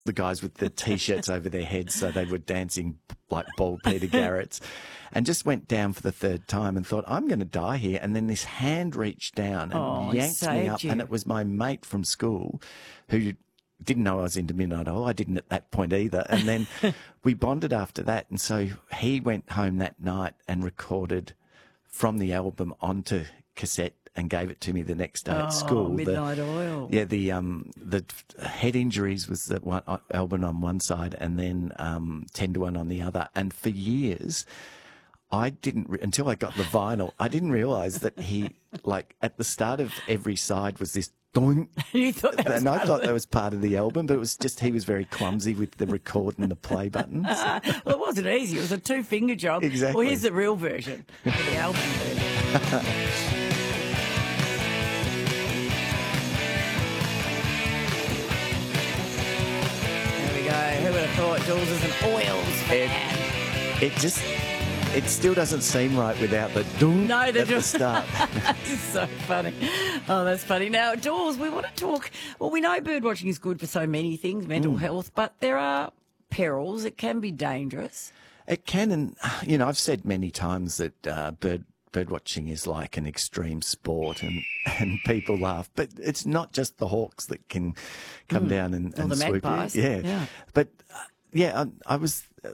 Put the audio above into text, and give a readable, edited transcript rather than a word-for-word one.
the guys with the T-shirts over their heads, so they were dancing like bald Peter Garretts, and just went down for the third time and thought, I'm going to die here. And then this hand reached down and yanked me up, and it was my mate from school who didn't know I was into Midnight Oil. I didn't at that point either. And then we bonded after that. And so he went home that night and recorded from the album onto cassette and gave it to me the next day at school. Midnight Oil. Yeah, the Head Injuries was the one album on one side, and then 10 to 1 on the other. And for years, I didn't, until I got the vinyl, I didn't realise that he, like, at the start of every side was this doink. You thought that was And I thought that was part of the album, but it was just he was very clumsy with the record and the play buttons. Well, it wasn't easy. It was a two-finger job. Exactly. Well, here's the real version, the album version. There we go. Who would have thought Jules is an Oils fan? It still doesn't seem right without the doink at the start. It's so funny. Oh, that's funny. Now, Jules, we want to talk. Well, we know bird watching is good for so many things, mental health, but there are perils. It can be dangerous. It can, and I've said many times that bird watching is like an extreme sport, and people laugh, but it's not just the hawks that can come down and the swoop magpies. you. Yeah. But I was